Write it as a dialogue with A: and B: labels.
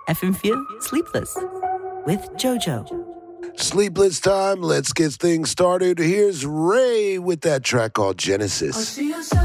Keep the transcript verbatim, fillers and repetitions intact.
A: F M feel sleepless with JoJo.
B: Sleepless time. Let's get things started. Here's Ray with that track called Genesis.